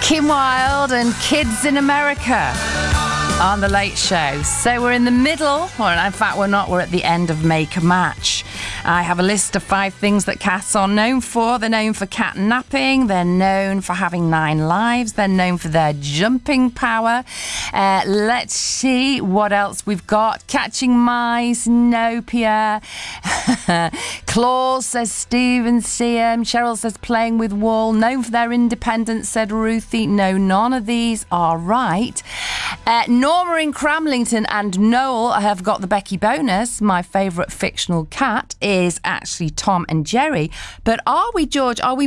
Kim Wilde and Kids in America on The Late Show. So we're in the middle, or in fact we're not, we're at the end of Make a Match. I have a list of 5 things that cats are known for. They're known for cat napping, they're known for having 9 lives, they're known for their jumping power. Let's see what else we've got. Catching mice, no, Pierre. Claws, says Stephen CM. Cheryl says playing with wool, known for their independence, said Ruthie. No, none of these are right. Norma in Cramlington and Noel have got the Becky bonus. My favourite fictional cat is actually Tom and Jerry. But are we, George, are we